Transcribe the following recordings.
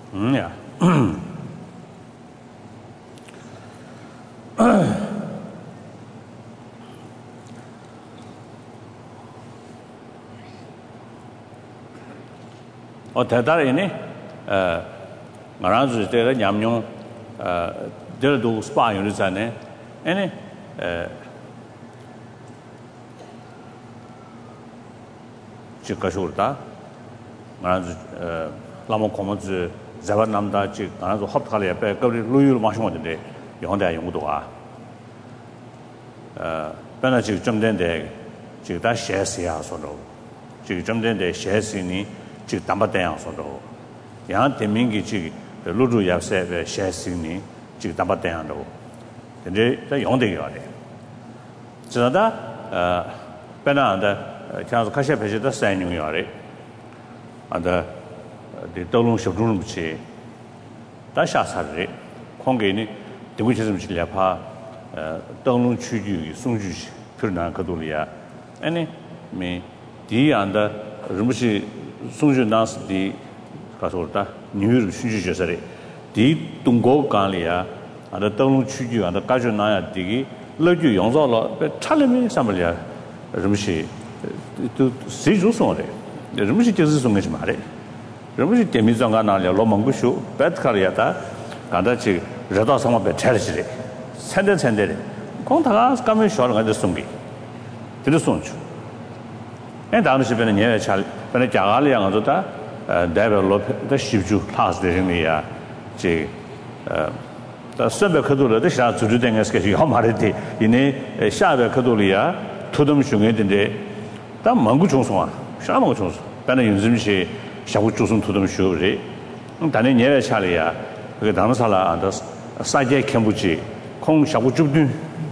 Yeah. 대단히네. 말아주 때가 냠뇽 들도 스파 유리잖아요. 아니 지가쇼다. 말아주 라모 코모즈 자반남다 지 말아주 합탈에 옆에 거기 루유를 마신 건데 영대 연구도 와.本来就这么点的，就打写诗呀说着，就这么点的写诗呢，就打不这样说着，然后对面个就录入也是个写诗呢，就打不这样着，但是在用的要的，知道的本来的像是开始拍摄的3年要的，的道路修路不去，但下车的，空给呢，对不起什么去来怕。道路区域送去非常可多了呀，哎呢，没第样的，是不是送去那是的，告诉我的，女人需求就是的，第东高干了呀，的道路区域的感觉那样的，老就用上了，差了没什么了，是不是都谁就送的，是不是就是送给什么的，是不是店面上那了老蒙古修，白卡了呀的，刚才去热到什么被拆了起来。천대 공 다가 가면 쇼를 가지고送给 들어送去 에 다른 집에는 얘네 잘 근데 자갈이 양도다 대별로 더 쉽죠 클래스 되는이야 제 선배 커도를 다 주주된 것이 요 말이지 이네 샤베 커도리야 토덤 중에인데 다 망고 중송아 샤망고 중송 반은 윤심시 샤고 중송 토덤 쇼리 단에 얘네 차리야 그 다른 사람 안다 사제 캠부지 콩 샤고 줍든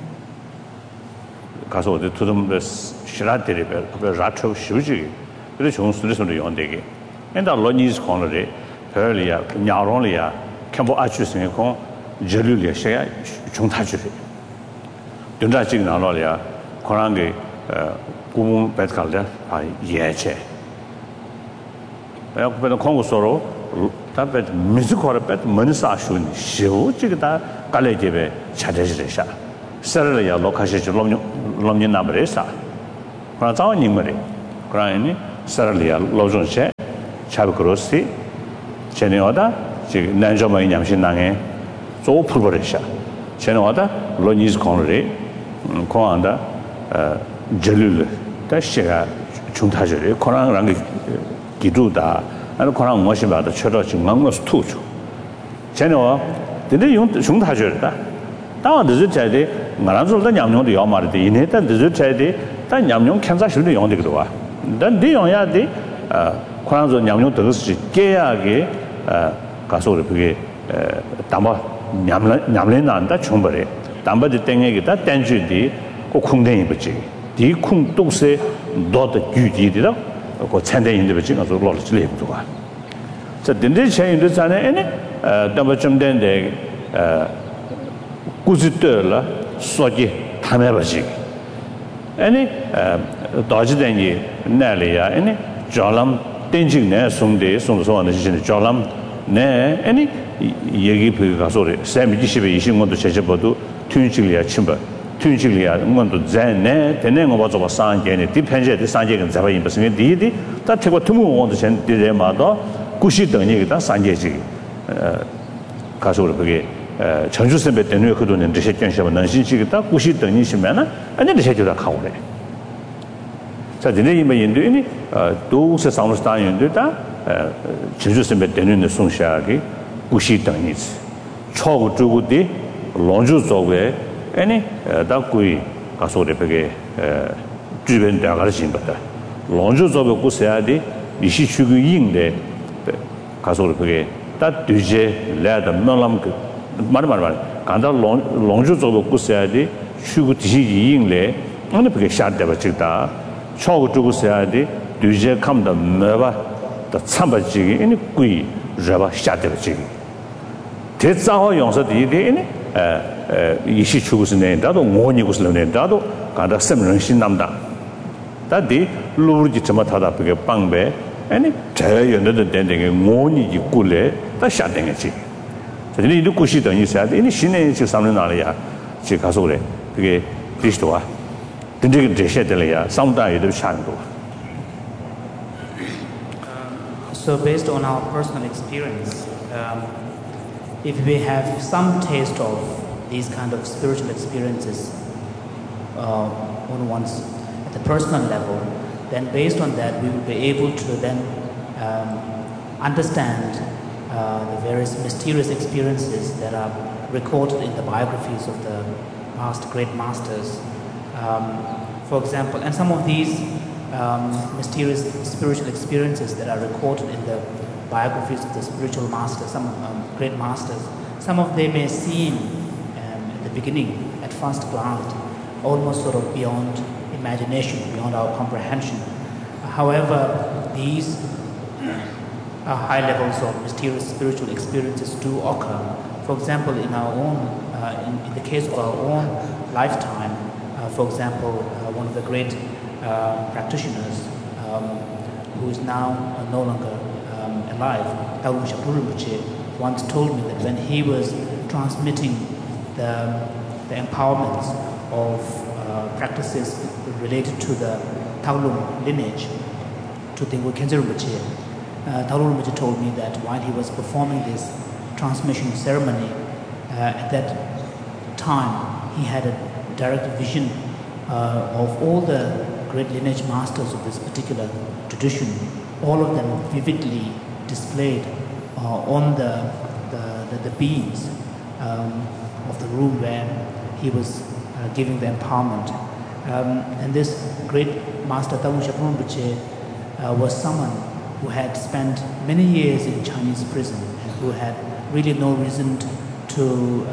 가서 어디 두듬 시라데리 그 라초 쉬우지 그래 좋은 스트레스로 연대게 엔다 로니스 콘레 별이야 냐론이야 캠보 아추스네 콩 절류리야 셔야 중타주리 된다 지금 나로리야 코란게 구문 배트칼데 아 예체 야 그래도 콩고서로 답에 미스코르 배트 먼사 쉬운 쉬우 지금다 갈래집에 찾아지래샤 서르야 로카시 롬님 나버레사 그러나 자원님 머리 그러니 서르야 로존셰 차브크로시 제네오다 지금 난조마이 냠신낭에 조풀버레샤 제네오다 로니즈 콘레 코안다 절룰 다시가 중타절이 코랑랑 기두다 아니 코랑 무엇이 봐도 쳐도 중앙거 스투죠 제네오 근데 용 중타절다 다만 늦을 때에 말아줄다 냠용도 요 말이데 이내다 늦을 때에 다 냠용 캔사실도 용되기도 와 난 내용야데 코랑조 냠용 더스 깨야게 가서 그게 담아 냠래난다 충분해 담바지 땡에기다 땡주디 꼭 쿵댕이 붙지 디쿵 똑세 너도 규디디다 그 찬대인데 붙지 가서 로르지 레고도 와 자, 근데 제인도 전에 담바 좀 된데 구지들라 소지 담해버지 아니 도지된이 날이야 아니 졸람 땡징네 송대 송소하는 시신의 졸람 네 아니 얘기 그 가서 샘이 집에 20원도 제접어도 튠식이야 침바 튠식이야 뭔도 전에 되는 거 봐서 상계네 디펜제의 상계는 잡아 임버스는 디디 다 태고 투무 원도 전 디레마도 구시 등이다 상계지 가서 그게 전주선배 때문에 그도는 대세견시하고 난신식이다 구시 등이시면은 아니 대세주다 가오래 자 근데 이만 인도니 도우스 상무스탄 인도다 전주선배 때문에 송샤기 구시 등이지 초고 주고디 론주 쪽에 아니 다구이 가서 그게 주변 대가를 진거다 론주 쪽에 구세야디 이시 추구 인데 가서 그게 다 뒤제 레다 명람 그 말 간다 롱주 쪽에 구세야디 추구 뒤지 인래 어느 그게 샤데 버지다 초고 주고 세야디 뒤제 감다 매바 다 참바지기 이니 구이 저바 샤데 버지기 대자호 용서디디 이시 추구스네 나도 모니구스네 나도 간다 셈런신 남다 다디 루르지 좀 타다 그게 빵배 아니 자연의 된den게 모니 있고래 다 샤den게지 저들이 이렇게 고시던 있어야 돼. 이 신의 그 삼는 날이야. 지 가서 그래. 그게 그리스도와 근데 제시되려야 상당히도 샤는 거. So based on our personal experience, if we have some taste of these kind of spiritual experiences on one's at the personal level, then based on that we will be able to then understand the various mysterious experiences that are recorded in the biographies of the past great masters. For example, and some of these mysterious spiritual experiences that are recorded in the biographies of the spiritual masters, some great masters, some of them may seem at the beginning, at first glance, almost sort of beyond imagination, beyond our comprehension. However, these high levels of mysterious spiritual experiences do occur. For example, in our own, in the case of our own lifetime, for example, one of the great practitioners who is now no longer alive, Tagum Shapur Rinpoche, once told me that when he was transmitting the empowerments of practices related to the Taulum lineage to Tengku Khyentse Rinpoche, Taulum Rinpoche told me that while he was performing this transmission ceremony, at that time he had a direct vision of all the great lineage masters of this particular tradition, all of them vividly displayed on the beams of the room where he was giving the empowerment. And this great master Tagum Shapur Rinpoche was someone who had spent many years in Chinese prison and who had really no reason to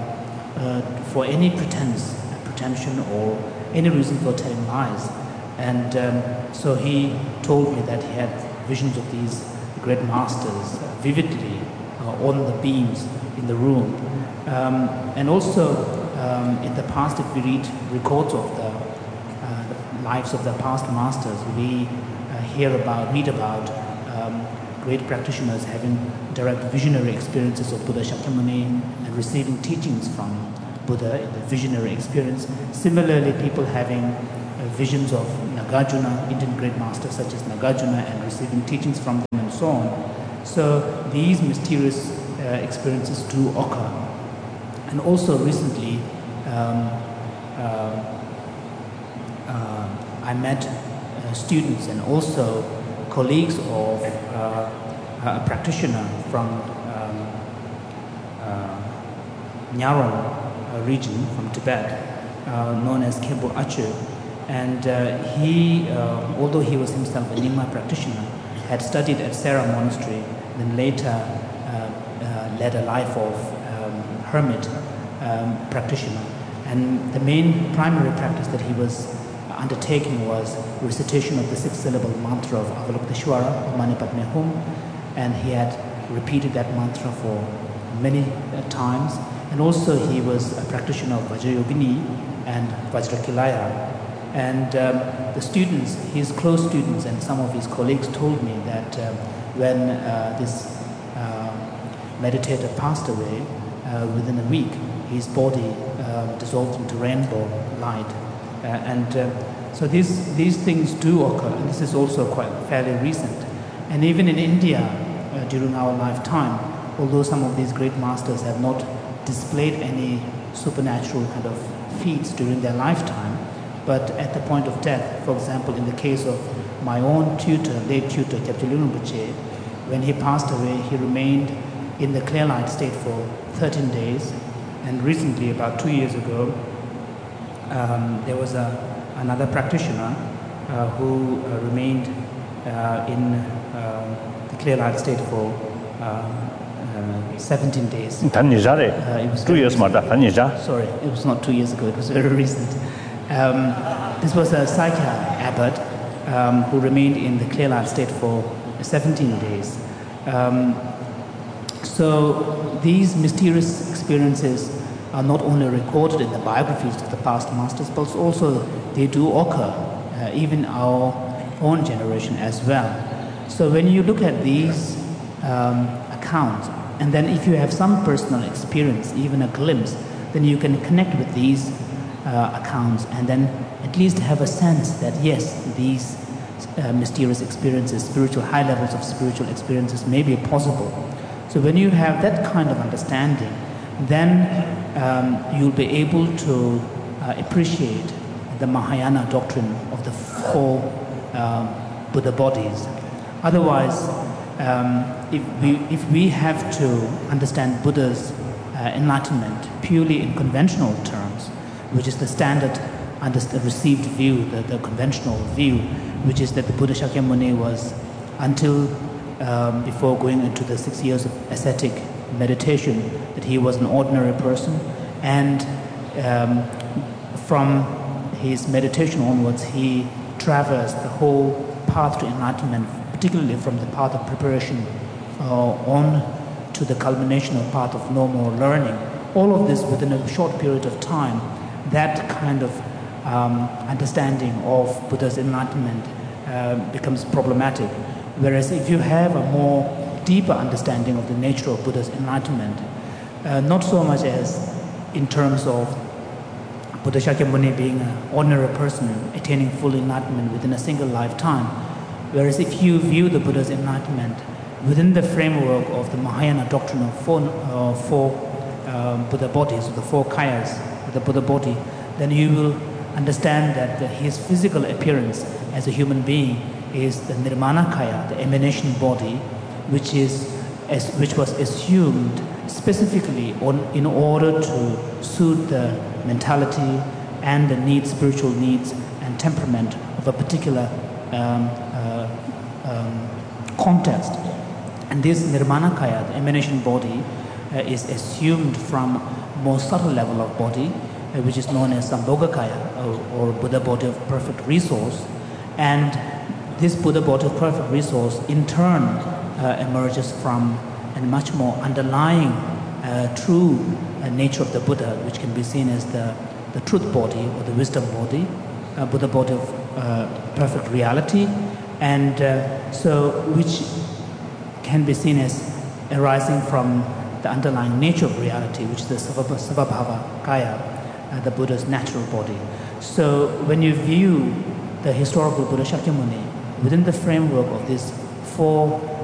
for any pretension or any reason for telling lies. And so he told me that he had visions of these great masters vividly on the beams in the room. And also in the past, if we read records of the lives of the past masters, we read about great practitioners having direct visionary experiences of Buddha Shakyamuni and receiving teachings from Buddha in the visionary experience. Similarly, people having visions of Nagarjuna, Indian great masters such as Nagarjuna, and receiving teachings from them and so on. So these mysterious experiences do occur. And also recently, I met students and also colleagues of a practitioner from Nyaron region, from Tibet, known as Khenpo Achu. And he, although he was himself a Nyingma practitioner, had studied at Sera Monastery, then later led a life of hermit practitioner. And the main primary practice that he was undertaking was recitation of the 6-syllable mantra of Avalokiteshvara, Om Mani Padme Hum, and he had repeated that mantra for many times. And also he was a practitioner of Vajrayogini and Vajrakilaya. And the students, his close students and some of his colleagues told me that when this meditator passed away, within a week, his body dissolved into rainbow light. So these things do occur, and this is also quite fairly recent. And even in India, during our lifetime, although some of these great masters have not displayed any supernatural kind of feats during their lifetime, but at the point of death, for example, in the case of my own tutor, late tutor, Kyabje Lungpa Rinpoche, when he passed away, he remained in the clear light state for 13 days. And recently, about 2 years ago, there was another practitioner who remained in the clear light state for 17 days. It was 2 years more. Sorry, it was not 2 years ago, it was very recent. This was a Sakya abbot who remained in the clear light state for 17 days. So these mysterious experiences are not only recorded in the biographies of the past masters, but also they do occur even our own generation as well. So when you look at these accounts, and then if you have some personal experience, even a glimpse, then you can connect with these accounts and then at least have a sense that yes, these mysterious experiences, spiritual, high levels of spiritual experiences may be possible. So when you have that kind of understanding, then you'll be able to appreciate the Mahayana doctrine of the four Buddha bodies. Otherwise, if we have to understand Buddha's enlightenment purely in conventional terms, which is the standard received view, the conventional view, which is that the Buddha Shakyamuni was, until before going into the 6 years of ascetic meditation, that he was an ordinary person, and from his meditation onwards he traversed the whole path to enlightenment, particularly from the path of preparation on to the culmination of path of no more learning. All of this within a short period of time. That kind of understanding of Buddha's enlightenment becomes problematic. Whereas if you have a more deeper understanding of the nature of Buddha's enlightenment, not so much as in terms of Buddha Shakyamuni being an ordinary person attaining full enlightenment within a single lifetime, whereas if you view the Buddha's enlightenment within the framework of the Mahayana doctrine of four Buddha bodies, the four kayas, the Buddha body, then you will understand that his physical appearance as a human being is the Nirmana Kaya, the emanation body, which was assumed specifically in order to suit the mentality and the needs, spiritual needs and temperament of a particular context. And this Nirmana Kaya, the emanation body, is assumed from more subtle level of body, which is known as Sambhogakaya, or Buddha body of perfect resource. And this Buddha body of perfect resource in turn emerges from a much more underlying true nature of the Buddha, which can be seen as the truth body or the wisdom body, Buddha body of perfect reality, and so which can be seen as arising from the underlying nature of reality, which is the Svabhava Kaya, the Buddha's natural body. So when you view the historical Buddha Shakyamuni within the framework of these four